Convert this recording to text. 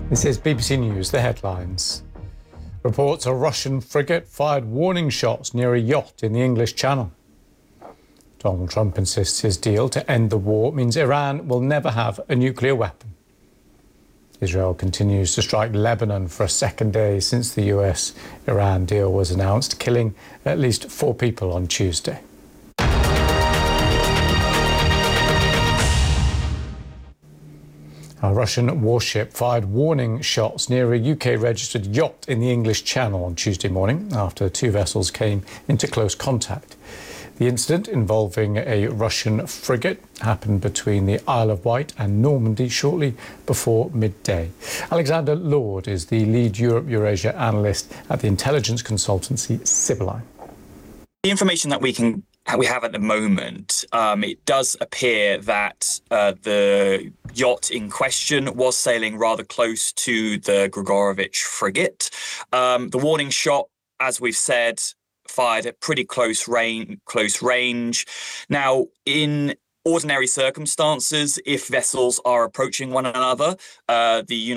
This is BBC News, the headlines. Reports a Russian frigate fired warning shots near a yacht in the English Channel. Donald Trump insists his deal to end the war means Iran will never have a nuclear weapon. Israel continues to strike Lebanon for a second day since the US-Iran deal was announced, killing at least 4 people on Tuesday. A Russian warship fired warning shots near a UK-registered yacht in the English Channel on Tuesday morning after 2 vessels came into close contact. The incident, involving a Russian frigate, happened between the Isle of Wight and Normandy shortly before midday. Alexander Lord is the lead Europe-Eurasia analyst at the intelligence consultancy Sibylline. The information that we have at the moment, it does appear that the yacht in question was sailing rather close to the Grigorovich frigate. The warning shot, as we've said, fired at pretty close range. Now, in ordinary circumstances, if vessels are approaching one another, the